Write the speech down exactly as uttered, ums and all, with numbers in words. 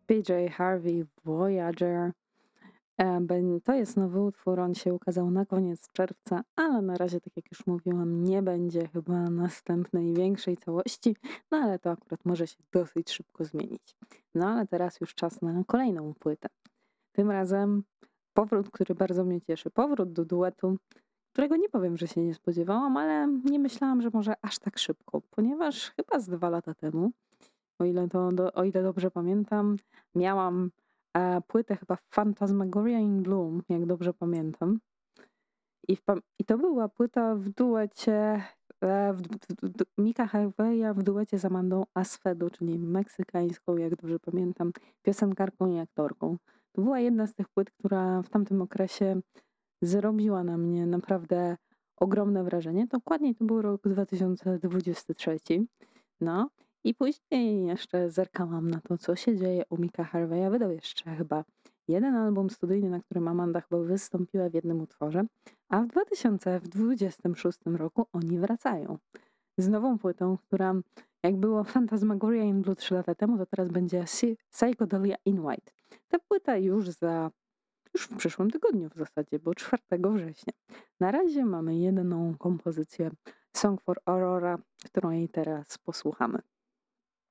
P J Harvey Voyager. E, ben- To jest nowy utwór, on się ukazał na koniec czerwca, ale na razie, tak jak już mówiłam, nie będzie chyba następnej większej całości, no ale to akurat może się dosyć szybko zmienić. No ale teraz już czas na kolejną płytę. Tym razem powrót, który bardzo mnie cieszy. Powrót do duetu, którego nie powiem, że się nie spodziewałam, ale nie myślałam, że może aż tak szybko, ponieważ chyba z dwa lata temu, o ile, to, do, o ile dobrze pamiętam, miałam e, płytę chyba Phantasmagoria in Bloom, jak dobrze pamiętam. I, w, pam- i to była płyta w duecie e, w, w, w, w, Mika Harveya w duecie z Amandą Asfedo, czyli meksykańską, jak dobrze pamiętam, piosenkarką i aktorką. To była jedna z tych płyt, która w tamtym okresie zrobiła na mnie naprawdę ogromne wrażenie. Dokładniej to był rok dwa tysiące dwudziesty trzeci. No i później jeszcze zerkałam na to, co się dzieje u Mika Harveya. Wydał jeszcze chyba jeden album studyjny, na którym Amanda chyba wystąpiła w jednym utworze, a w dwa tysiące dwudziestym szóstym roku oni wracają z nową płytą, która jak było Phantasmagoria in Blue trzy lata temu, to teraz będzie Psy- Psychedelia in White. Ta płyta już za już w przyszłym tygodniu w zasadzie, bo czwartego września. Na razie mamy jedną kompozycję Song for Aurora, którą jej teraz posłuchamy.